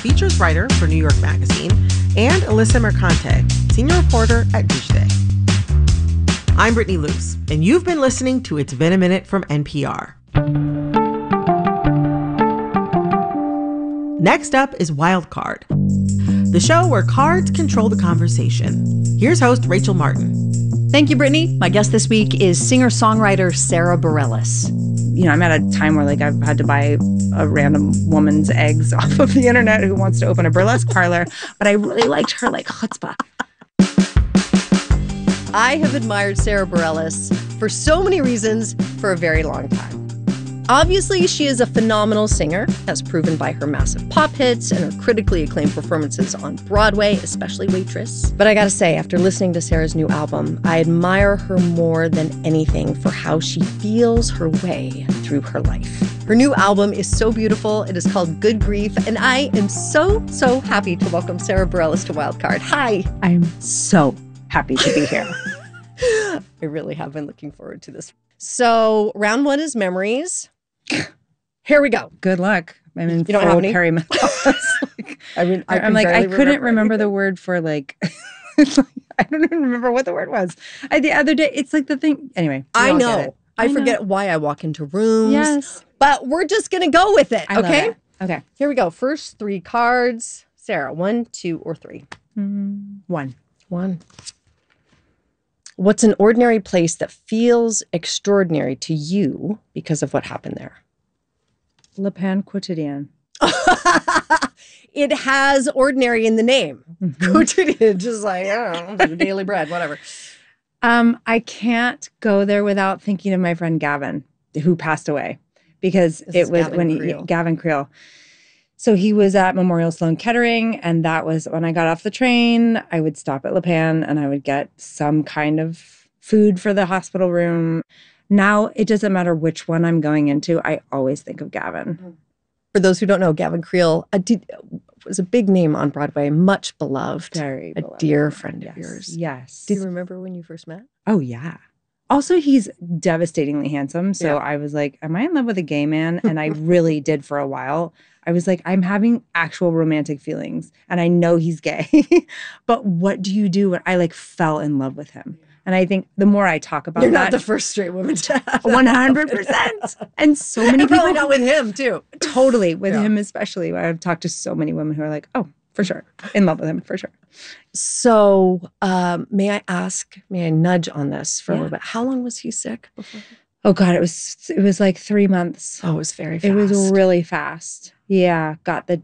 features writer for New York Magazine, and Alyssa Mercante, senior reporter at Tuesday. I'm Brittany Luce, and you've been listening to It's Been a Minute from NPR. Next up is Wild Card, the show where cards control the conversation. Here's host Rachel Martin. Thank you, Brittany. My guest this week is singer-songwriter Sara Bareilles. You know, I'm at a time where I've had to buy a random woman's eggs off of the internet who wants to open a burlesque parlor, but I really liked her chutzpah. I have admired Sara Bareilles for so many reasons for a very long time. Obviously, she is a phenomenal singer, as proven by her massive pop hits and her critically acclaimed performances on Broadway, especially Waitress. But I gotta say, after listening to Sara's new album, I admire her more than anything for how she feels her way through her life. Her new album is so beautiful. It is called Good Grief, and I am so happy to welcome Sara Bareilles to Wildcard. Hi. I'm so happy to be here. I really have been looking forward to this. So round one is memories. Here we go. Good luck. I'm in you don't have any? perimenopause. I'm I couldn't remember the word for I don't even remember what the word was. The other day, it's like the thing. Anyway, I know. I forget why I walk into rooms. Yes. But we're just going to go with it. Okay? Love it. Okay. Here we go. First three cards. Sara, 1, 2, or 3? 1. 1. What's an ordinary place that feels extraordinary to you because of what happened there? Le Pan Quotidien. It has ordinary in the name. Quotidien, just I don't know, daily bread, whatever. I can't go there without thinking of my friend Gavin, who passed away, because it was Gavin Creel. So he was at Memorial Sloan Kettering, and that was when I got off the train. I would stop at Le Pan and I would get some kind of food for the hospital room. Now it doesn't matter which one I'm going into. I always think of Gavin. For those who don't know, Gavin Creel was a big name on Broadway, much beloved. Very a beloved. Dear friend of yours. Yes. Do you remember when you first met? Oh, yeah. Also, he's devastatingly handsome. So I was like, am I in love with a gay man? And I really did for a while. I was like, I'm having actual romantic feelings. And I know he's gay. But what do you do when I fell in love with him? And I think the more I talk about You're that. not the first straight woman to have 100%. And so many people. Probably not with him, too. Totally. With him especially. I've talked to so many women who are like, oh, for sure. In love with him, for sure. So may I nudge on this for a little bit? How long was he sick before? Oh, God, it was like 3 months. Oh, it was very fast. It was really fast. Yeah. Got the